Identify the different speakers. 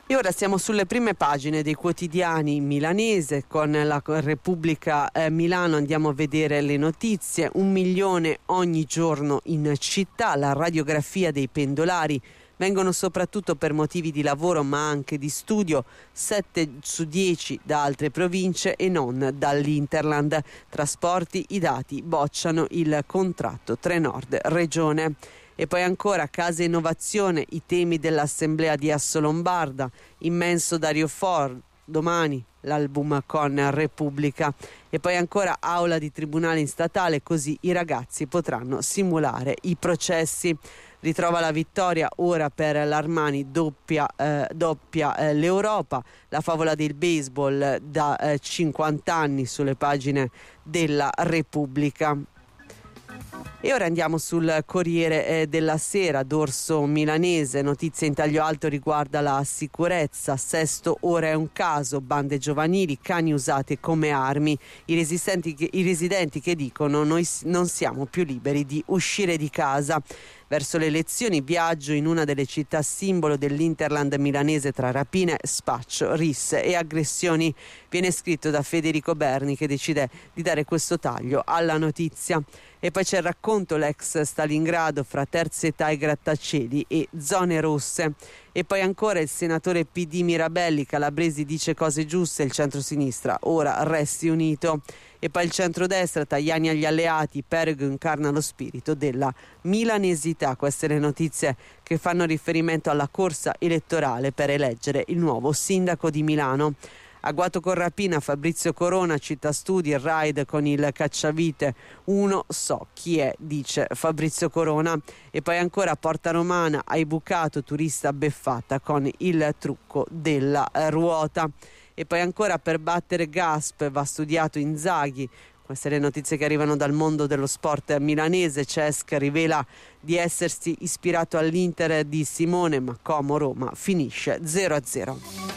Speaker 1: E ora siamo sulle prime pagine dei quotidiani milanese. Con la Repubblica Milano andiamo a vedere le notizie. 1 milione ogni giorno in città, la radiografia dei pendolari. Vengono soprattutto per motivi di lavoro ma anche di studio, 7 su 10 da altre province e non dall'Interland. Trasporti, i dati bocciano il contratto Trenord Regione. E poi ancora Casa Innovazione, i temi dell'Assemblea di Assolombarda, immenso Dario Fo, domani l'album con Repubblica. E poi ancora aula di tribunale in statale, così i ragazzi potranno simulare i processi. Ritrova la vittoria ora per l'Armani, doppia l'Europa, la favola del baseball da 50 anni sulle pagine della Repubblica. E ora andiamo sul Corriere della Sera, dorso milanese, notizia in taglio alto riguarda la sicurezza. Sesto ora è un caso, bande giovanili, cani usati come armi, i residenti che dicono noi non siamo più liberi di uscire di casa. Verso le elezioni, viaggio in una delle città simbolo dell'Interland milanese tra rapine, spaccio, risse e aggressioni. Viene scritto da Federico Berni, che decide di dare questo taglio alla notizia. E poi c'è il racconto l'ex Stalingrado fra terza età e grattacieli e zone rosse. E poi ancora il senatore PD Mirabelli, Calabresi dice cose giuste, il centrosinistra ora resti unito. E poi il centrodestra, Tajani agli alleati, Perego incarna lo spirito della milanesità. Queste le notizie che fanno riferimento alla corsa elettorale per eleggere il nuovo sindaco di Milano. Agguato con rapina, Fabrizio Corona, città studi, il raid con il cacciavite. Uno so chi è, dice Fabrizio Corona. E poi ancora Porta Romana, hai bucato, turista beffata con il trucco della ruota. E poi ancora per battere Gasp va studiato Inzaghi. Queste le notizie che arrivano dal mondo dello sport milanese. Cesc rivela di essersi ispirato all'Inter di Simone, ma Como Roma finisce 0-0.